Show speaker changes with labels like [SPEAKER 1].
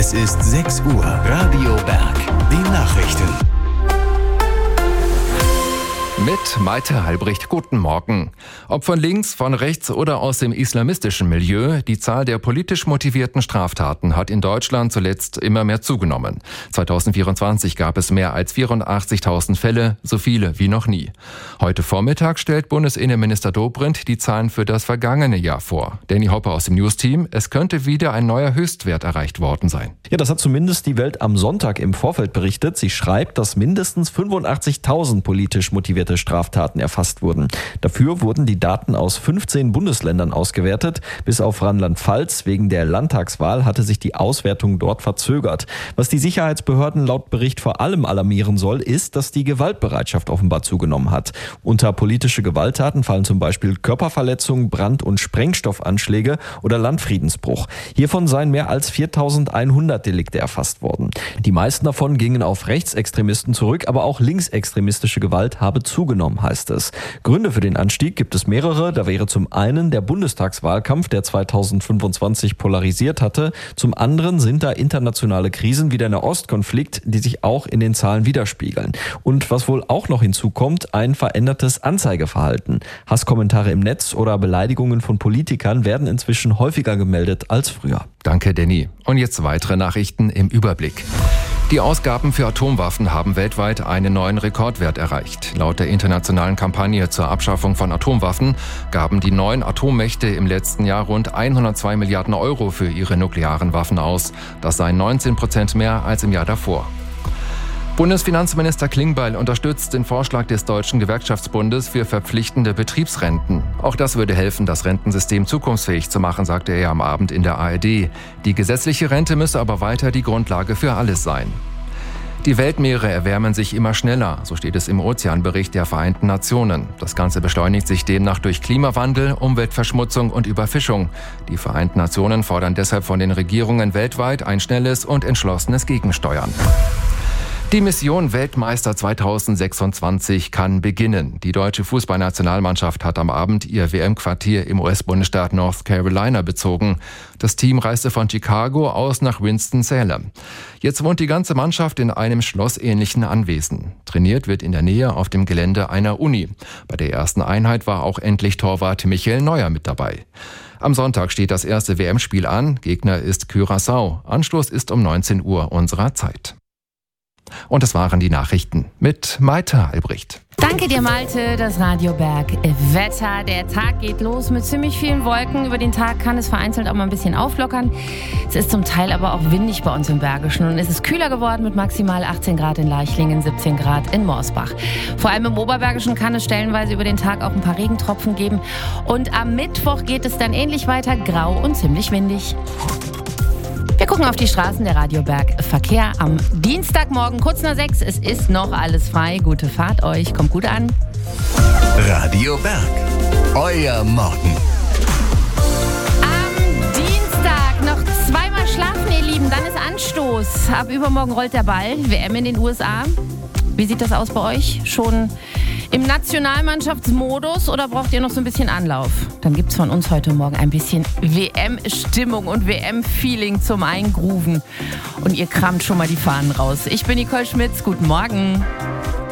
[SPEAKER 1] Es ist 6 Uhr. Radio Berg. Die Nachrichten.
[SPEAKER 2] Mit Malte Halbricht, guten Morgen. Ob von links, von rechts oder aus dem islamistischen Milieu, die Zahl der politisch motivierten Straftaten hat in Deutschland zuletzt immer mehr zugenommen. 2024 gab es mehr als 84.000 Fälle, so viele wie noch nie. Heute Vormittag stellt Bundesinnenminister Dobrindt die Zahlen für das vergangene Jahr vor. Danny Hopper aus dem News-Team, es könnte wieder ein neuer Höchstwert erreicht worden sein.
[SPEAKER 3] Ja, das hat zumindest die Welt am Sonntag im Vorfeld berichtet. Sie schreibt, dass mindestens 85.000 politisch motivierte Straftaten erfasst wurden. Dafür wurden die Daten aus 15 Bundesländern ausgewertet. Bis auf Rheinland-Pfalz wegen der Landtagswahl hatte sich die Auswertung dort verzögert. Was die Sicherheitsbehörden laut Bericht vor allem alarmieren soll, ist, dass die Gewaltbereitschaft offenbar zugenommen hat. Unter politische Gewalttaten fallen zum Beispiel Körperverletzung, Brand- und Sprengstoffanschläge oder Landfriedensbruch. Hiervon seien mehr als 4.100 Delikte erfasst worden. Die meisten davon gingen auf Rechtsextremisten zurück, aber auch linksextremistische Gewalt habe zugenommen, heißt es. Gründe für den Anstieg gibt es mehrere. Da wäre zum einen der Bundestagswahlkampf, der 2025 polarisiert hatte. Zum anderen sind da internationale Krisen wie der Nahostkonflikt, die sich auch in den Zahlen widerspiegeln. Und was wohl auch noch hinzukommt, ein verändertes Anzeigeverhalten. Hasskommentare im Netz oder Beleidigungen von Politikern werden inzwischen häufiger gemeldet als früher.
[SPEAKER 2] Danke, Danny. Und jetzt weitere Nachrichten im Überblick. Die Ausgaben für Atomwaffen haben weltweit einen neuen Rekordwert erreicht. Laut der internationalen Kampagne zur Abschaffung von Atomwaffen gaben die 9 Atommächte im letzten Jahr rund 102 Milliarden Euro für ihre nuklearen Waffen aus. Das seien 19% mehr als im Jahr davor. Bundesfinanzminister Klingbeil unterstützt den Vorschlag des Deutschen Gewerkschaftsbundes für verpflichtende Betriebsrenten. Auch das würde helfen, das Rentensystem zukunftsfähig zu machen, sagte er am Abend in der ARD. Die gesetzliche Rente müsse aber weiter die Grundlage für alles sein. Die Weltmeere erwärmen sich immer schneller, so steht es im Ozeanbericht der Vereinten Nationen. Das Ganze beschleunigt sich demnach durch Klimawandel, Umweltverschmutzung und Überfischung. Die Vereinten Nationen fordern deshalb von den Regierungen weltweit ein schnelles und entschlossenes Gegensteuern. Die Mission Weltmeister 2026 kann beginnen. Die deutsche Fußballnationalmannschaft hat am Abend ihr WM-Quartier im US-Bundesstaat North Carolina bezogen. Das Team reiste von Chicago aus nach Winston-Salem. Jetzt wohnt die ganze Mannschaft in einem schlossähnlichen Anwesen. Trainiert wird in der Nähe auf dem Gelände einer Uni. Bei der ersten Einheit war auch endlich Torwart Michael Neuer mit dabei. Am Sonntag steht das erste WM-Spiel an. Gegner ist Curaçao. Anstoß ist um 19 Uhr unserer Zeit. Und das waren die Nachrichten mit Malte Halbricht.
[SPEAKER 4] Danke dir, Malte. Das Radio Berg Wetter. Der Tag geht los mit ziemlich vielen Wolken. Über den Tag kann es vereinzelt auch mal ein bisschen auflockern. Es ist zum Teil aber auch windig bei uns im Bergischen. Und es ist kühler geworden mit maximal 18 Grad in Leichlingen, 17 Grad in Morsbach. Vor allem im Oberbergischen kann es stellenweise über den Tag auch ein paar Regentropfen geben. Und am Mittwoch geht es dann ähnlich weiter, grau und ziemlich windig. Wir gucken auf die Straßen der Radio Berg Verkehr am Dienstagmorgen, kurz nach 6. Es ist noch alles frei. Gute Fahrt euch, kommt gut an.
[SPEAKER 1] Radio Berg, euer Morgen.
[SPEAKER 4] Am Dienstag noch zweimal schlafen, ihr Lieben, dann ist Anstoß. Ab übermorgen rollt der Ball, WM in den USA. Wie sieht das aus bei euch? Schon im Nationalmannschaftsmodus oder braucht ihr noch so ein bisschen Anlauf? Dann gibt's von uns heute Morgen ein bisschen WM-Stimmung und WM-Feeling zum Eingrooven. Und ihr kramt schon mal die Fahnen raus. Ich bin Nicole Schmitz, guten Morgen.